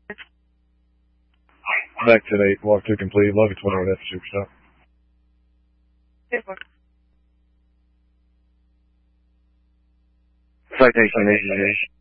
Back to 8, walkthrough complete. Love you 20 F super stop. Citation,